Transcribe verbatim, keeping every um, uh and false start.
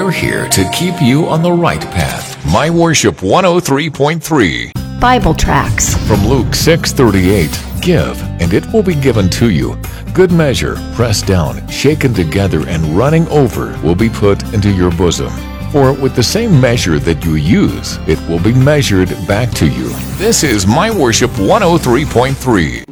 We're here to keep you on the right path. My Worship one oh three point three. Bible tracts. From Luke six thirty-eight, give, and it will be given to you. Good measure, pressed down, shaken together, and running over will be put into your bosom. For with the same measure that you use, it will be measured back to you. This is My Worship one oh three point three.